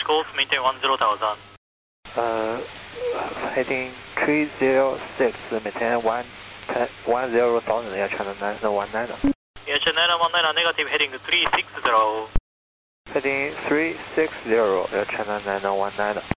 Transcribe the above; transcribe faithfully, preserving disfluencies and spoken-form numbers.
course, maintain one zero thousand. Uh, heading three zero six, maintain one, one zero thousand, Air China nine one nine. Air China nine one nine, negative, heading three six zero. Heading three six zero, Air China nine one nine.